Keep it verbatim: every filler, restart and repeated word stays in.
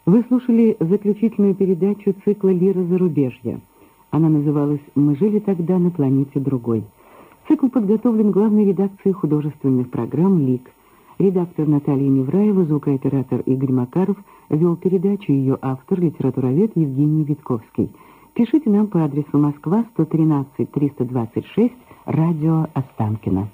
Вы слушали заключительную передачу цикла «Лира зарубежья». Она называлась «Мы жили тогда на планете другой». Цикл подготовлен главной редакцией художественных программ «ЛИК». Редактор Наталья Невраева, звукооператор Игорь Макаров, вел передачу ее автор, литературовед Евгений Витковский. Пишите нам по адресу Москва, сто тринадцать триста двадцать шесть, радио Останкино.